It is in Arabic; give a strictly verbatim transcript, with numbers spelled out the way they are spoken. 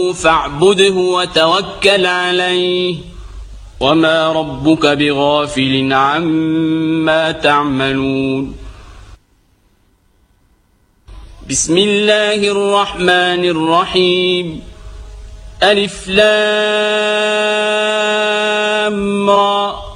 فاعبده وتوكل عليه وما ربك بغافل عما تعملون. بسم الله الرحمن الرحيم. ألف لام را